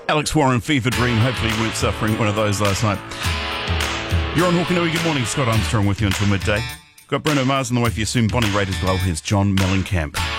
Alex Warren, Fever Dream. Hopefully you weren't suffering one of those last night. You're on Hawkanui. Good morning. Scott Armstrong with you until midday. Got Bruno Mars on the way for you soon. Bonnie Raitt as well. Here's John Mellencamp.